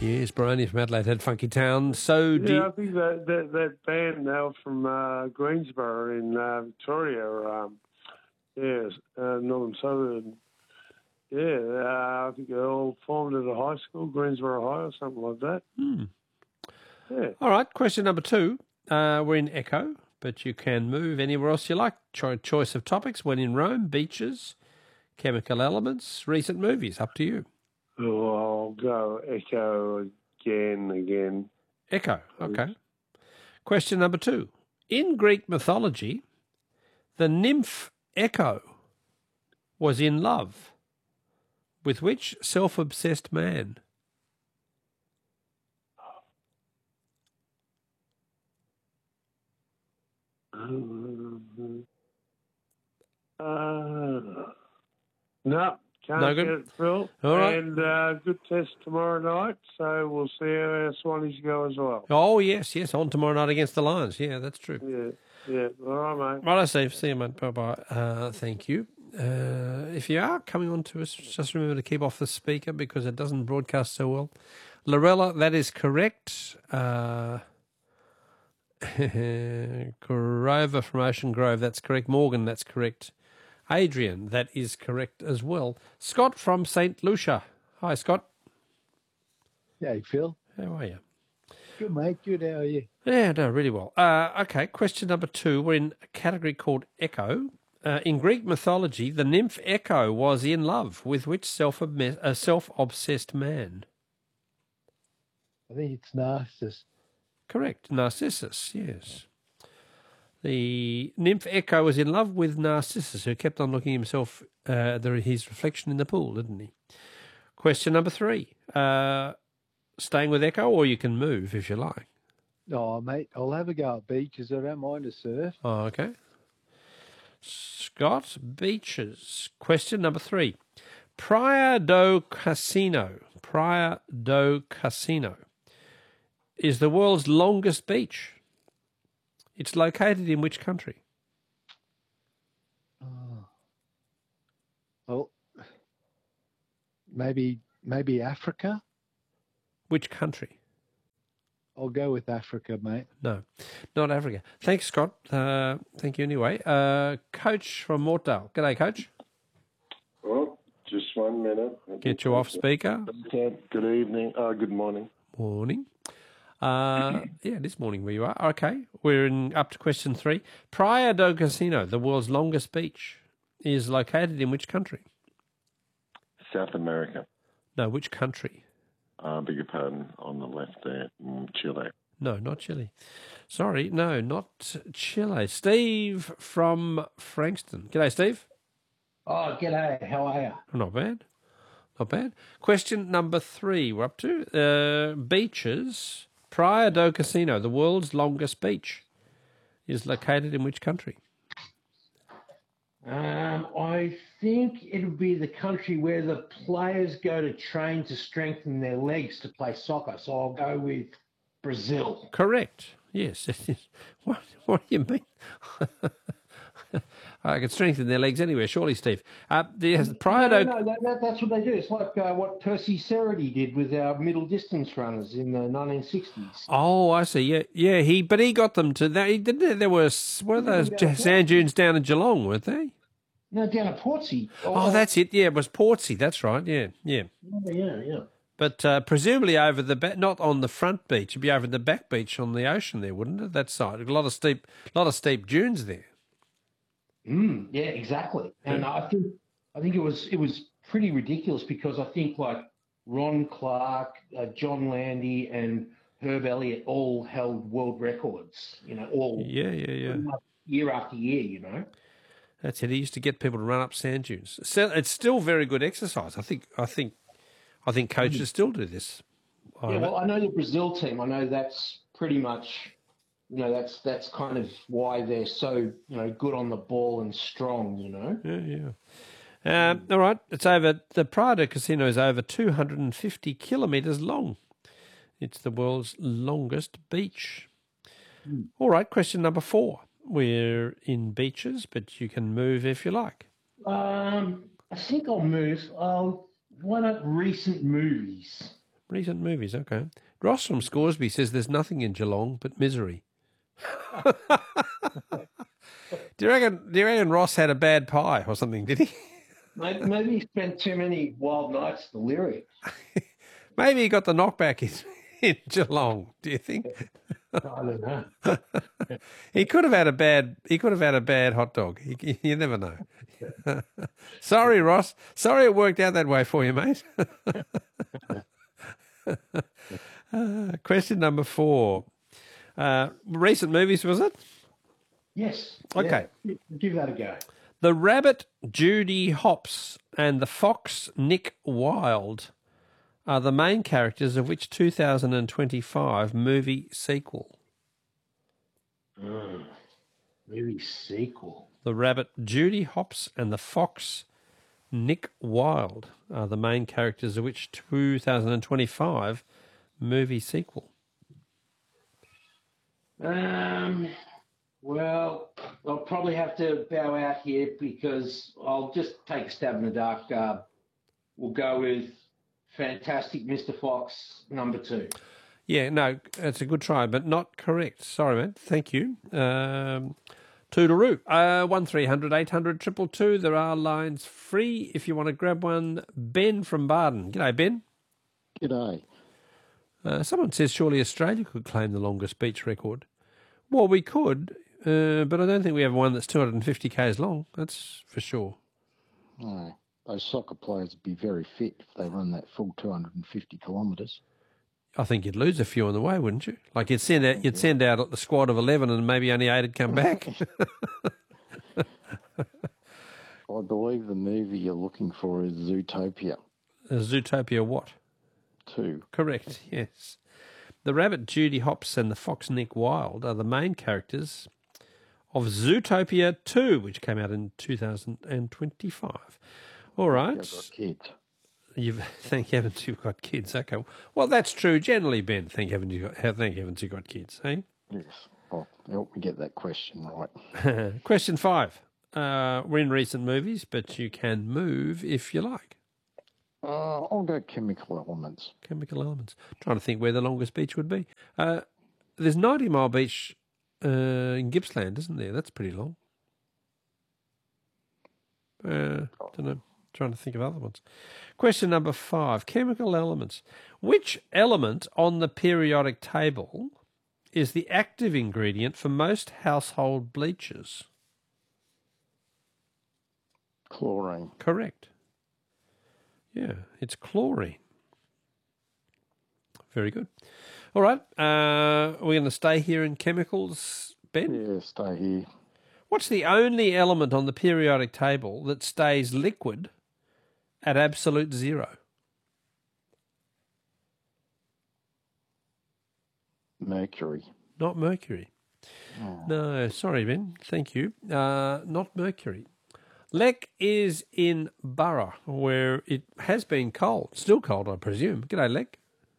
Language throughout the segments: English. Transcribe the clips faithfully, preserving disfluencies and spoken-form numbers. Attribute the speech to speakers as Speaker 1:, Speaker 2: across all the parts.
Speaker 1: Yes, Bryony from Adelaide had Funky Town. So do
Speaker 2: Yeah,
Speaker 1: you,
Speaker 2: I think that that, that band now from uh, Greensboro in uh, Victoria, um, yeah, uh, Northern Southern. Yeah, uh, I think they all formed at a high school, Greensboro High or something like that.
Speaker 1: Hmm.
Speaker 2: Yeah.
Speaker 1: All right, question number two. Uh, we're in Echo, but you can move anywhere else you like. Cho- choice of topics: when in Rome, beaches, chemical elements, recent movies. Up to you.
Speaker 2: Oh, I'll go Echo again, again.
Speaker 1: Echo, okay. Question number two. In Greek mythology, the nymph Echo was in love with which self-obsessed man?
Speaker 2: Uh, no, can't
Speaker 1: No
Speaker 2: get
Speaker 1: good?
Speaker 2: it, Phil.
Speaker 1: All right.
Speaker 2: And uh, good test tomorrow night, so we'll see how our Swannies go as well.
Speaker 1: Oh, yes, yes, on tomorrow night against the Lions. Yeah, that's true.
Speaker 2: Yeah, yeah. All right, mate.
Speaker 1: Right, Steve. See you, mate. Bye-bye. Uh, thank you. Uh, if you are coming on to us, just remember to keep off the speaker because it doesn't broadcast so well. Lorella, that is correct. Uh, Grover from Ocean Grove, that's correct. Morgan, that's correct. Adrian, that is correct as well. Scott from Saint Lucia. Hi, Scott.
Speaker 3: Hey, Phil.
Speaker 1: How are you?
Speaker 3: Good, mate. Good. How are you?
Speaker 1: Yeah, no, really well. Uh, okay, question number two. We're in a category called Echo. Uh, in Greek mythology, the nymph Echo was in love with which self a self-obsessed man?
Speaker 3: I think it's Narcissus.
Speaker 1: Correct, Narcissus, yes. The nymph Echo was in love with Narcissus, who kept on looking himself, uh, the, his reflection in the pool, didn't he? Question number three. Uh, staying with Echo, or you can move if you like.
Speaker 3: Oh, mate, I'll have a go at beaches. I don't mind a surf.
Speaker 1: Oh, okay. Scott, beaches. Question number three. Praia do Casino, Praia do Casino, is the world's longest beach. It's located in which country?
Speaker 3: Oh. Well, maybe maybe Africa.
Speaker 1: Which country?
Speaker 3: I'll go with Africa, mate.
Speaker 1: No, not Africa. Thanks, Scott. Uh, thank you anyway. Uh, Coach from Mortdale. G'day, Coach.
Speaker 4: Oh, just one minute.
Speaker 1: Get you off speaker.
Speaker 4: Good evening. Uh, good morning.
Speaker 1: Morning. Uh, yeah, this morning where you are. Okay, we're in, up to question three. Praia do Casino, the world's longest beach, is located in which country?
Speaker 4: South America.
Speaker 1: No, which country?
Speaker 4: I uh, beg your pardon, on the left there, mm, Chile.
Speaker 1: No, not Chile. Sorry, no, not Chile. Steve from Frankston. G'day, Steve.
Speaker 5: Oh, g'day. How are you?
Speaker 1: Not bad. Not bad. Question number three we're up to. Uh, beaches. Praia do Casino, the world's longest beach, is located in which country?
Speaker 5: Um, I think it'll be the country where the players go to train to strengthen their legs to play soccer. So I'll go with Brazil.
Speaker 1: Correct. Yes. what, what do you mean? I can strengthen their legs anywhere, surely, Steve. Uh, the, prior
Speaker 5: no,
Speaker 1: to...
Speaker 5: no, that, that, that's what they do. It's like uh, what Percy Ceredy did with our middle distance runners in the nineteen sixties.
Speaker 1: Oh, I see. Yeah, yeah. He, but he got them to that. He didn't. There were what are those
Speaker 5: Yeah,
Speaker 1: sand dunes down in Geelong, weren't they?
Speaker 5: No, down at Portsea.
Speaker 1: Oh, that's it. Yeah, it was Portsea. That's right. Yeah, yeah.
Speaker 5: Yeah, yeah, yeah.
Speaker 1: But uh, presumably over the back, not on the front beach. It'd be over the back beach on the ocean there, wouldn't it? That side, a lot of steep, lot of steep dunes there.
Speaker 5: Mm, yeah, exactly. And
Speaker 1: Yeah.
Speaker 5: I think I think it was it was pretty ridiculous because I think like Ron Clark, uh, John Landy, and Herb Elliott all held world records. You know, all
Speaker 1: Yeah, yeah, yeah.
Speaker 5: year after year. You know.
Speaker 1: That's it. He used to get people to run up sand dunes. So it's still very good exercise. I think. I think. I think coaches still do this. I
Speaker 5: Yeah,
Speaker 1: don't know.
Speaker 5: well, I know the Brazil team. I know that's pretty much, you know, that's that's kind of why they're so, you know, good on the ball and strong. You know.
Speaker 1: Yeah, yeah. Um, all right. It's over. The Praia do Casino is over two hundred and fifty kilometres long. It's the world's longest beach.
Speaker 5: Mm.
Speaker 1: All right. Question number four. We're in beaches, but you can move if you like.
Speaker 5: Um, I think I'll move. Uh, why not recent movies?
Speaker 1: recent movies. Okay. Ross from Scoresby says there's nothing in Geelong but misery. do you reckon? Do you reckon Ross had a bad pie or something? Did he?
Speaker 5: Maybe, maybe he spent too many wild nights delirium.
Speaker 1: Maybe he got the knockback in, in Geelong. Do you think?
Speaker 5: I don't know.
Speaker 1: He could have had a bad. He could have had a bad hot dog. You, you never know. Sorry, Ross. Sorry it worked out that way for you, mate. uh, question number four. Uh, recent movies, was it?
Speaker 5: Yes.
Speaker 1: Okay.
Speaker 5: Yeah. Give that a go.
Speaker 1: The rabbit Judy Hopps and the fox Nick Wilde are the main characters of which two thousand twenty-five movie sequel?
Speaker 5: Mm. Movie sequel.
Speaker 1: The rabbit Judy Hopps and the fox Nick Wilde are the main characters of which two thousand twenty-five movie sequel?
Speaker 5: Um, well, I'll probably have to bow out here because I'll just take a stab in the dark. Uh, we'll go with Fantastic Mister Fox, number two.
Speaker 1: Yeah, no, it's a good try, but not correct. Sorry, man. Thank you. Um, Toodaloo. Uh, one three hundred eight hundred two two two. There are lines free if you want to grab one. Ben from Barden. G'day, Ben.
Speaker 6: G'day.
Speaker 1: Uh, someone says surely Australia could claim the longest beach record. Well, we could, uh, but I don't think we have one that's two hundred fifty kays long. That's for sure.
Speaker 6: No, those soccer players would be very fit if they run that full two hundred fifty kilometres.
Speaker 1: I think you'd lose a few on the way, wouldn't you? Like you'd send out, you'd send out a squad of eleven, and maybe only eight would come back.
Speaker 6: I believe the movie you're looking for is Zootopia.
Speaker 1: Uh, Zootopia what?
Speaker 6: Two.
Speaker 1: Correct, yes. The rabbit Judy Hopps and the fox Nick Wilde are the main characters of Zootopia two, which came out in two thousand twenty-five. All right.
Speaker 6: I've got kids.
Speaker 1: You've, thank heavens you've got kids. Okay. Well, that's true generally, Ben. Thank heavens you got, thank heavens you got kids, eh?
Speaker 6: Yes. Well, help me get that question right.
Speaker 1: Question five. Uh, we're in recent movies, but you can move if you like.
Speaker 6: Uh, I'll go chemical elements.
Speaker 1: Chemical elements. Trying to think where the longest beach would be. Uh, there's ninety Mile Beach uh, in Gippsland, isn't there? That's pretty long. Uh, don't know. Trying to think of other ones. Question number five. Chemical elements. Which element on the periodic table is the active ingredient for most household bleaches?
Speaker 6: Chlorine.
Speaker 1: Correct. Yeah, it's chlorine. Very good. All right. Uh, we're going to stay here in chemicals, Ben?
Speaker 6: Yeah, stay here.
Speaker 1: What's the only element on the periodic table that stays liquid at absolute zero?
Speaker 6: Mercury.
Speaker 1: Not mercury.
Speaker 6: Oh.
Speaker 1: No, sorry, Ben. Thank you. Uh, not mercury. Lek is in Burra, where it has been cold. Still cold, I presume. G'day, Lek.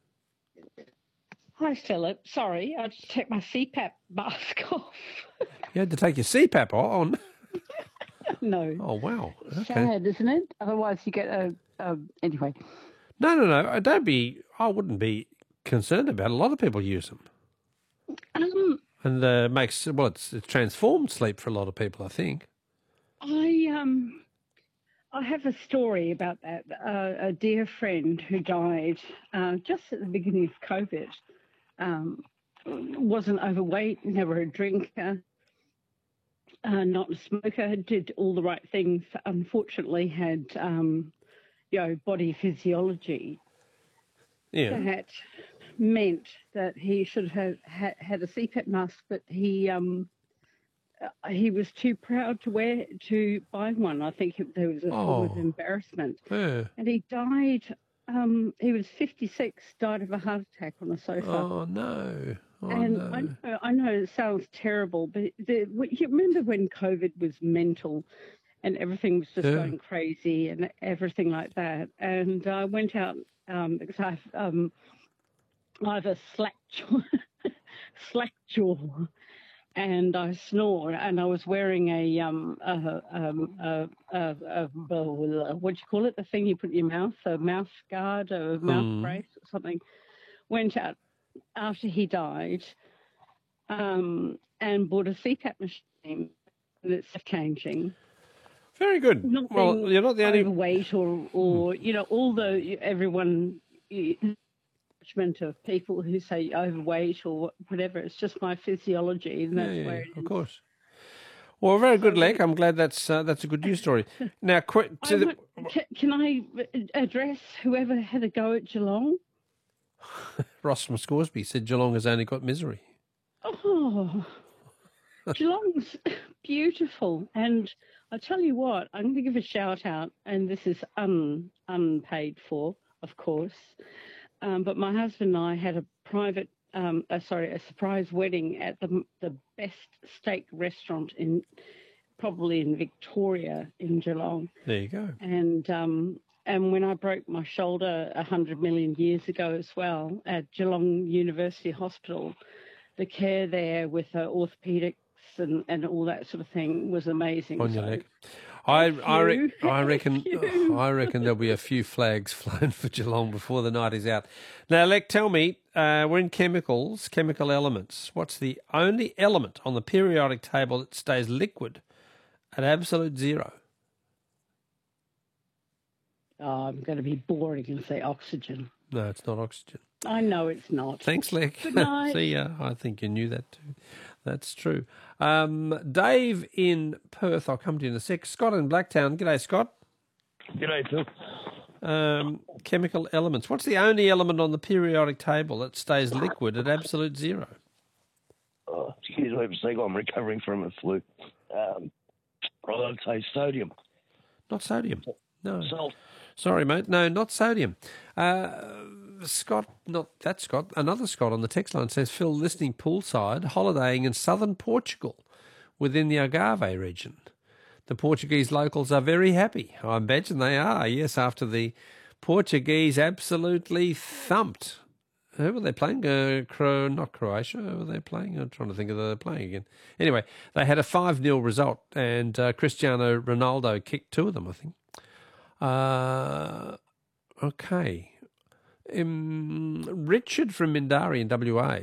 Speaker 7: Hi, Philip. Sorry, I just took my C PAP mask off.
Speaker 1: You had to take your C PAP on?
Speaker 7: No.
Speaker 1: Oh, wow. Okay.
Speaker 7: Sad, isn't it? Otherwise, you get a, a... Anyway.
Speaker 1: No, no, no. Don't be... I wouldn't be concerned about it. A lot of people use them.
Speaker 7: Um,
Speaker 1: And uh, makes... Well, it's, it's transformed sleep for a lot of people, I think.
Speaker 7: I um, I have a story about that. Uh, a dear friend who died uh, just at the beginning of COVID. Um, wasn't overweight, never a drinker, uh, not a smoker, did all the right things. Unfortunately, had um, you know, body physiology
Speaker 1: Yeah.
Speaker 7: that meant that he should have had, had a C PAP mask, but he um, uh, he was too proud to wear to buy one. I think it, there was a form of
Speaker 1: Oh.
Speaker 7: embarrassment,
Speaker 1: Yeah.
Speaker 7: and he died. Um, he was fifty-six, died of a heart attack on a sofa.
Speaker 1: Oh, no. Oh,
Speaker 7: and
Speaker 1: no.
Speaker 7: I know, I know it sounds terrible, but the, you remember when COVID was mental and everything was just
Speaker 1: Yeah.
Speaker 7: going crazy and everything like that. And I went out um, because I've, um, I have a slack jaw, slack jaw. and I snore, and I was wearing a um a um a, a, a, a what do you call it? The thing you put in your mouth, a mouth guard, a mouth
Speaker 1: Mm.
Speaker 7: brace, or something. Went out after he died, um, and bought a C PAP machine that's changing.
Speaker 1: Very good.
Speaker 7: Not
Speaker 1: Well,
Speaker 7: being
Speaker 1: you're not the only.
Speaker 7: overweight or or you know, although everyone. Judgment of people who say overweight or whatever. It's just my physiology, and that's
Speaker 1: yeah, yeah,
Speaker 7: where it
Speaker 1: of
Speaker 7: is.
Speaker 1: course. Well, very good,
Speaker 7: So-
Speaker 1: Lek. I'm glad that's uh, that's a good news story. Now, qu-
Speaker 7: I
Speaker 1: to the,
Speaker 7: want- ca- can I address whoever had a go at Geelong?
Speaker 1: Ross from Scoresby said Geelong has only got misery.
Speaker 7: Oh, Geelong's beautiful, and I tell you what, I'm going to give a shout out, and this is un unpaid for, of course. Um, but my husband and I had a private, um, uh, sorry, a surprise wedding at the the best steak restaurant in, probably in Victoria in Geelong.
Speaker 1: There you go.
Speaker 7: And um, and when I broke my shoulder a hundred million years ago as well at Geelong University Hospital, the care there with the orthopedics and, and all that sort of thing was amazing.
Speaker 1: On your
Speaker 7: So-
Speaker 1: leg. I I, re-
Speaker 7: few.
Speaker 1: I reckon
Speaker 7: Few.
Speaker 1: I reckon there'll be a few flags flown for Geelong before the night is out. Now, Lek, tell me, uh, we're in chemicals, chemical elements. What's the only element on the periodic table that stays liquid at absolute zero?
Speaker 7: Oh, I'm going to be boring and say oxygen.
Speaker 1: No, it's not oxygen.
Speaker 7: I know it's not.
Speaker 1: Thanks, Lek.
Speaker 7: Good night.
Speaker 1: See ya. I think you knew that too. That's true. Um, Dave in Perth, I'll come to you in a sec. Scott in Blacktown. G'day, Scott.
Speaker 8: G'day, Phil.
Speaker 1: Um, chemical elements. What's the only element on the periodic table that stays liquid at absolute zero?
Speaker 8: Oh, excuse me for a second. I'm recovering from a flu. Um, I'd say sodium.
Speaker 1: Not sodium. No.
Speaker 8: Salt.
Speaker 1: Sorry, mate. No, not sodium. Uh, Scott, not that Scott, another Scott on the text line says, Phil, listening poolside, holidaying in southern Portugal within the Algarve region. The Portuguese locals are very happy. I imagine they are, yes, after the Portuguese absolutely thumped. Who were they playing? Uh, Cro- not Croatia. Who were they playing? I'm trying to think of who they're playing again. Anyway, they had a five nil result, and uh, Cristiano Ronaldo kicked two of them, I think. Uh, okay. Um, Richard from Mindari in W A